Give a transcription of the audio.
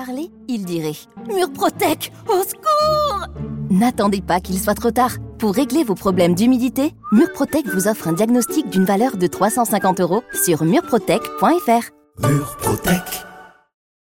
parler, il dirait « Murprotec, au secours !» N'attendez pas qu'il soit trop tard. Pour régler vos problèmes d'humidité, Murprotec vous offre un diagnostic d'une valeur de 350 € sur murprotec.fr. Murprotec.